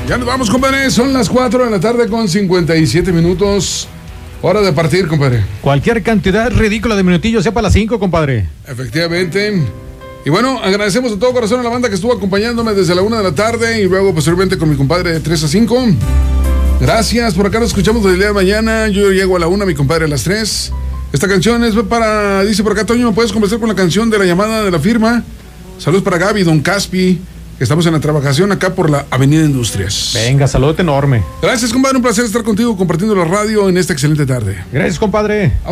Ya nos vamos, compadre. Son las 4 de la tarde con 57 minutos. Hora de partir, compadre. Cualquier cantidad ridícula de minutillos, sea para las 5, compadre. Efectivamente. Y bueno, agradecemos de todo corazón a la banda que estuvo acompañándome desde la 1 de la tarde y luego posteriormente con mi compadre de 3 a 5. Gracias, por acá nos escuchamos desde el día de mañana. Yo llego a la 1, mi compadre a las 3. Esta canción es para, dice por acá, Toño, ¿puedes conversar con la canción de la llamada de la firma? Saludos para Gaby, Don Caspi, que estamos en la trabajación acá por la Avenida Industrias. Venga, saludote enorme. Gracias, compadre, un placer estar contigo compartiendo la radio en esta excelente tarde. Gracias, compadre.